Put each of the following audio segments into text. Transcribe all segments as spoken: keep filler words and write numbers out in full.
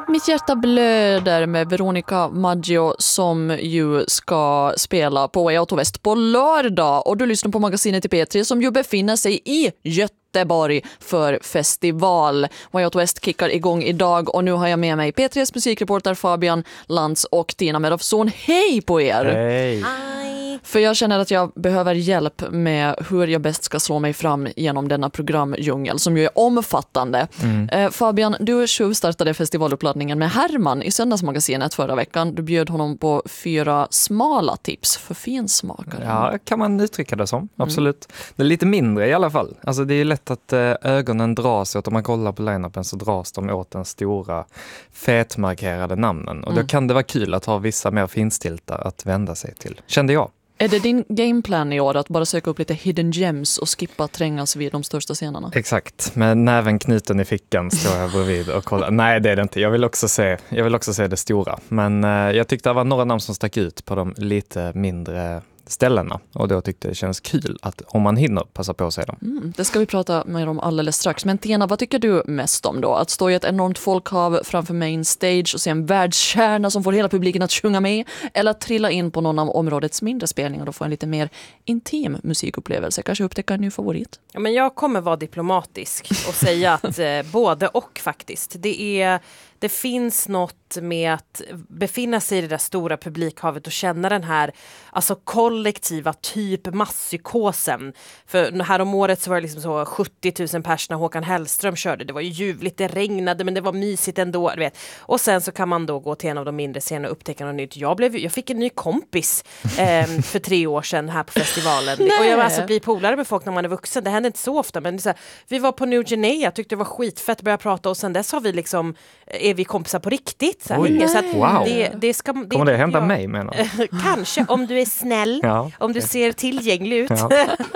Mitt hjärta blöder med Veronica Maggio som ju ska spela på Way Out West på lördag. Och du lyssnar på magasinet i P tre som ju befinner sig i Göteborg för festival. Way Out West kickar igång idag och nu har jag med mig P tres musikreporter Fabian Lantz och Tina Medofsson. Hej på er! Hej! För jag känner att jag behöver hjälp med hur jag bäst ska slå mig fram genom denna programdjungel som ju är omfattande. Mm. Eh, Fabian, du tjuvstartade festivaluppladdningen med Herman i Söndagsmagasinet förra veckan. Du bjöd honom på fyra smala tips för finsmakare. Ja, kan man uttrycka det som. Absolut. Mm. Det är lite mindre i alla fall. Alltså det är lätt att eh, ögonen dras åt, om man kollar på line-upen så dras de åt den stora fetmarkerade namnen. Och mm. då kan det vara kul att ha vissa mer finstilta att vända sig till. Kände jag. Är det din gameplan i år att bara söka upp lite hidden gems och skippa trängas vid de största scenerna? Exakt, med näven knuten i fickan står jag bredvid och kollar. Nej, det är det inte. Jag vill också se, jag vill också se det stora. Men eh, jag tyckte det var några namn som stack ut på de lite mindre ställena. Och då tyckte jag det känns kul att om man hinner passa på sig dem. Mm, det ska vi prata mer om alldeles strax. Men Tina, vad tycker du mest om då? Att stå i ett enormt folkhav framför main stage och se en världskärna som får hela publiken att sjunga med? Eller att trilla in på någon av områdets mindre spelningar och få en lite mer intim musikupplevelse? Kanske upptäcka en ny favorit? Ja, men jag kommer vara diplomatisk och säga att eh, både och faktiskt. Det är... Det finns något med att befinna sig i det där stora publikhavet och känna den här alltså kollektiva typ masspsykosen. För här om året så var det liksom så sjuttio tusen pers när Håkan Hellström körde. Det var ju ljuvligt, det regnade men det var mysigt ändå. Du vet. Och sen så kan man då gå till en av de mindre scenerna och upptäcka något nytt. Jag, blev, jag fick en ny kompis eh, för tre år sedan här på festivalen. Och jag var alltså bli polare med folk när man är vuxen. Det händer inte så ofta men det är så här, vi var på New Guinea, tyckte det var skitfett, började prata och sen dess har vi liksom är vi kompisar på riktigt. Så, Oj, så att wow. det, det ska, det, kommer det hända ja, mig menar kanske, om du är snäll, ja, om du ser tillgänglig ut. Ja.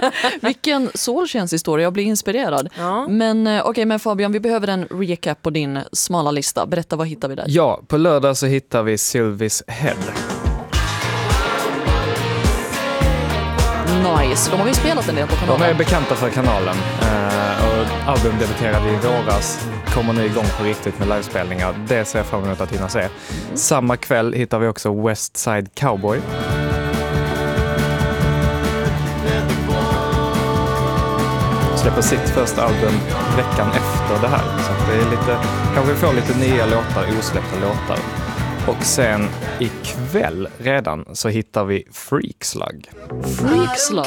Vilken solskenshistoria, jag blir inspirerad. Ja. Men okej, okay, men Fabian, vi behöver en recap på din smala lista. Berätta, vad hittar vi där? Ja, på lördag så hittar vi Sylvies Head. Nice, de har vi spelat en del på kanalen. De är bekanta för kanalen uh, och album debuterade i våras, kommer nu igång på riktigt med livespelningar. Det ser jag fram emot att hinna se. Mm. Samma kväll hittar vi också West Side Cowboy. Släpper sitt första album veckan efter det här. Så att det är lite, kanske vi får lite nya låtar, osläppta låtar. Och sen ikväll redan så hittar vi Freakslug. Freakslug?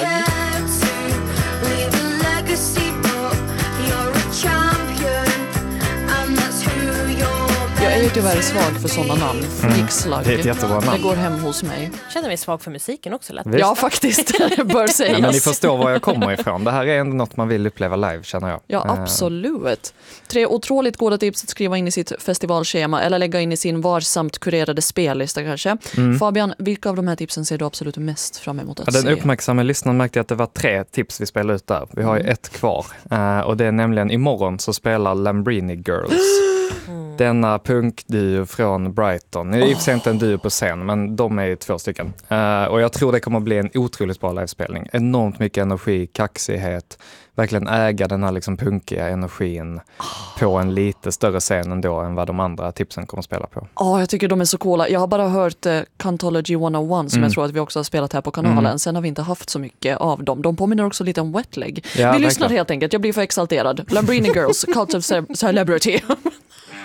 Jag är ju tyvärr svag för sådana namn. Freakslug. Mm, det är ett jättebra namn. Det går hem hos mig. Jag känner mig svag för musiken också. Lätt. Ja, faktiskt. Det bör sägas. Ja, men ni förstår var jag kommer ifrån. Det här är ändå något man vill uppleva live, känner jag. Ja, absolut. Tre otroligt goda tips att skriva in i sitt festivalschema eller lägga in i sin varsamt kurerade spellista kanske. Mm. Fabian, vilka av de här tipsen ser du absolut mest fram emot att ja, den se? Den uppmärksamma lyssnaren märkte att det var tre tips vi spelade ut där. Vi har ju mm. ett kvar. Uh, och det är nämligen imorgon så spelar Lambrini Girls. Mm. Denna punkduo från Brighton. Det är i och för sig inte en duo på scen, men de är ju två stycken. Uh, och jag tror det kommer bli en otroligt bra livespelning. Enormt mycket energi, kaxighet. Verkligen äga den här liksom punkiga energin oh. på en lite större scen ändå än vad de andra tipsen kommer att spela på. Ja, oh, jag tycker de är så coola. Jag har bara hört uh, Cantology ett noll ett som mm. jag tror att vi också har spelat här på kanalen. Mm. Sen har vi inte haft så mycket av dem. De påminner också lite om Wet Leg. Ja, vi lyssnar helt enkelt. Jag blir för exalterad. Lambrini Girls, Cult of Celebrity.